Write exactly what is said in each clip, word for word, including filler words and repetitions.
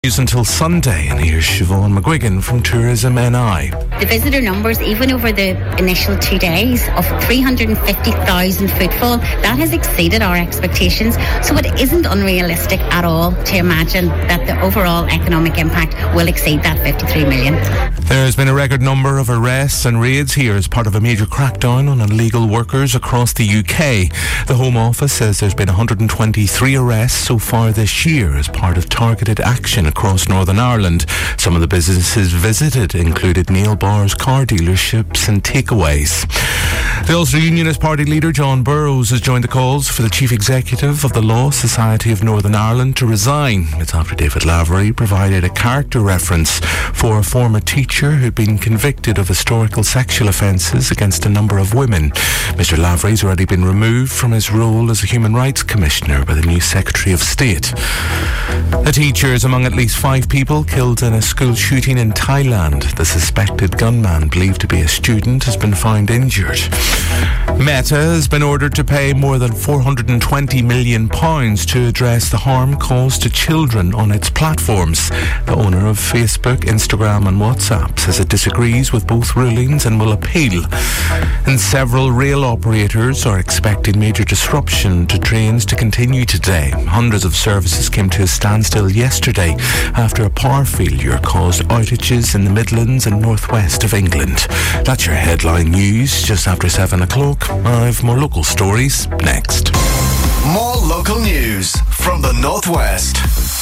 News until Sunday, and here's Siobhan McGuigan from Tourism N I. The visitor numbers, even over the initial two days of three hundred fifty thousand footfall, that has exceeded our expectations. So it isn't unrealistic at all to imagine that the overall economic impact will exceed that fifty-three million. There's been a record number of arrests and raids here as part of a major crackdown on illegal workers across the U K. The Home Office says there's been one hundred twenty-three arrests so far this year as part of targeted action across Northern Ireland. Some of the businesses visited included nail bars, car dealerships and takeaways. The Ulster Unionist Party leader John Burrows has joined the calls for the Chief Executive of the Law Society of Northern Ireland to resign. It's after David Lavery provided a character reference for a former teacher who'd been convicted of historical sexual offences against a number of women. Mister Lavery's already been removed from his role as a Human Rights Commissioner by the new Secretary of State. A teacher is among at least five people killed in a school shooting in Thailand. The suspected gunman, believed to be a student, has been found injured. Meta has been ordered to pay more than four hundred twenty million pounds to address the harm caused to children on its platforms. The owner of Facebook, Instagram and WhatsApp says it disagrees with both rulings and will appeal. And several rail operators are expecting major disruption to trains to continue today. Hundreds of services came to a standstill yesterday after a power failure caused outages in the Midlands and northwest of England. That's your headline news just after seven o'clock. I've more local stories next. More local news from the Northwest.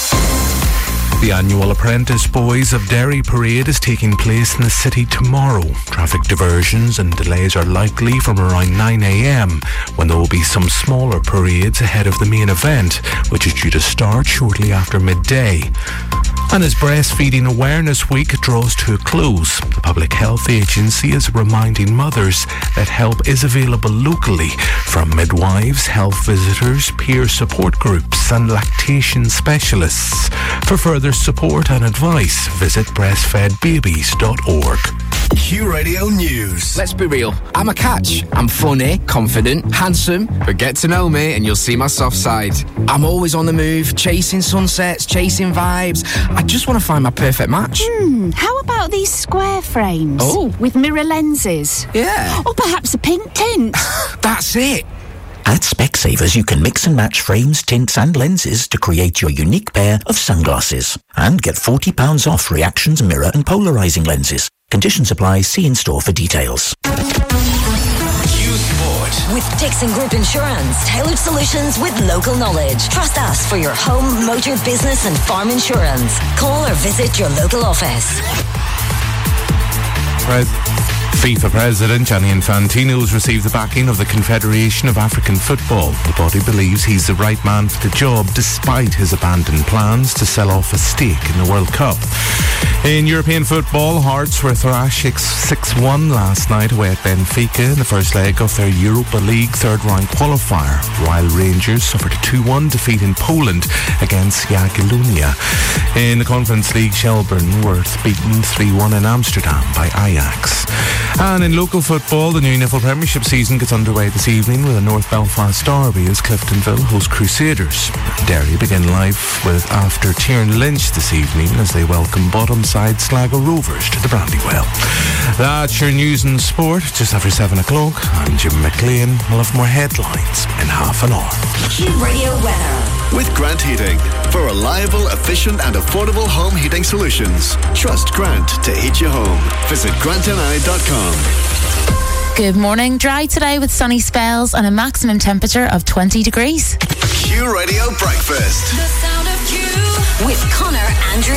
The annual Apprentice Boys of Derry parade is taking place in the city tomorrow. Traffic diversions and delays are likely from around nine a.m. when there will be some smaller parades ahead of the main event, which is due to start shortly after midday. And as Breastfeeding Awareness Week draws to a close, the Public Health Agency is reminding mothers that help is available locally from midwives, health visitors, peer support groups and lactation specialists. For further support and advice, visit breastfed babies dot org. Q Radio News. Let's be real, I'm a catch. I'm funny, confident, handsome, but get to know me and you'll see my soft side. I'm always on the move, chasing sunsets, chasing vibes. I just want to find my perfect match. Hmm, how about these square frames? Oh. With mirror lenses? Yeah. Or perhaps a pink tint? That's it. At Specsavers, you can mix and match frames, tints and lenses to create your unique pair of sunglasses. And get forty pounds off reactions, mirror and polarising lenses. Conditions apply. See in store for details. Q Sport. With Dixon Group Insurance, tailored solutions with local knowledge. Trust us for your home, motor, business and farm insurance. Call or visit your local office. Right. FIFA President Gianni Infantino has received the backing of the Confederation of African Football. The body believes he's the right man for the job despite his abandoned plans to sell off a stake in the World Cup. In European football, Hearts were thrashed six one last night away at Benfica in the first leg of their Europa League third round qualifier, while Rangers suffered a two one defeat in Poland against Jagiellonia. In the Conference League, Shelbourne were beaten three one in Amsterdam by Ajax. And in local football, the new N I F L Premiership season gets underway this evening with a North Belfast derby as Cliftonville host Crusaders. Derry begin life with after Tiernan Lynch this evening as they welcome bottom side Sligo Rovers to the Brandywell. That's your news and sport just after seven o'clock. I'm Jim McLean. We'll have more headlines in half an hour. Q Radio Weather. With Grant Heating. For reliable, efficient and affordable home heating solutions. Trust Grant to heat your home. Visit grant n i dot com. Good morning. Dry today with sunny spells and a maximum temperature of twenty degrees. Q Radio Breakfast. The sound of Q. With Connor, Andrew